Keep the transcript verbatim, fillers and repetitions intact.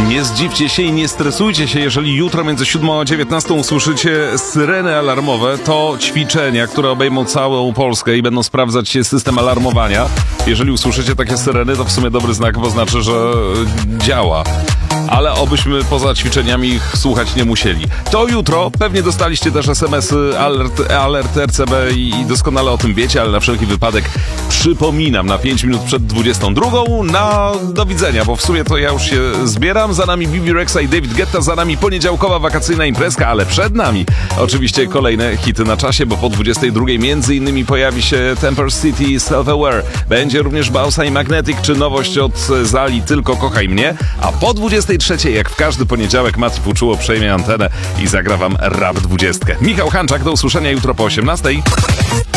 Nie zdziwcie się i nie stresujcie się, jeżeli jutro między siódmą a dziewiętnastą usłyszycie syreny alarmowe. To ćwiczenia, które obejmą całą Polskę i będą sprawdzać system alarmowania. Jeżeli usłyszycie takie syreny, to w sumie dobry znak, bo znaczy, że działa. Ale obyśmy poza ćwiczeniami ich słuchać nie musieli. To jutro pewnie dostaliście też es em esy alert, alert R C B i doskonale o tym wiecie, ale na wszelki wypadek przypominam na pięć minut przed dwudziestą drugą na do widzenia, bo w sumie to ja już się zbieram. Za nami Bibi Rexa i David Guetta, za nami poniedziałkowa wakacyjna imprezka, ale przed nami oczywiście kolejne hity na czasie, bo po dwudziestej drugiej między innymi pojawi się Temper City Self-Aware. Będzie również Bausa i Magnetic, czy nowość od Zali Tylko Kochaj Mnie, a po dwudziestej trzeciej jak w każdy poniedziałek Mati Fuczuło przejmie antenę i zagra wam Rap dwudziestkę. Michał Hanczak, do usłyszenia jutro po osiemnastej.